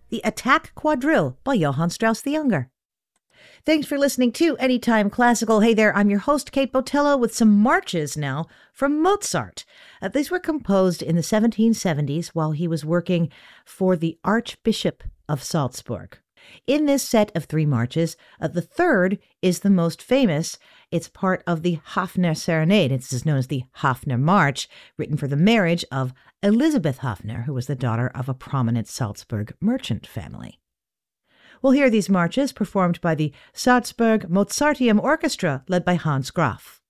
the Attack Quadrille by Johann Strauss the Younger. Thanks for listening to Anytime Classical. Hey there, I'm your host, Kate Botello, with some marches now from Mozart. These were composed in the 1770s while he was working for the Archbishop of Salzburg. In this set of three marches, the third is the most famous. It's part of the Hafner Serenade. It's known as the Hafner March, written for the marriage of Elisabeth Hafner, who was the daughter of a prominent Salzburg merchant family. We'll hear these marches performed by the Salzburg Mozarteum Orchestra, led by Hans Graf.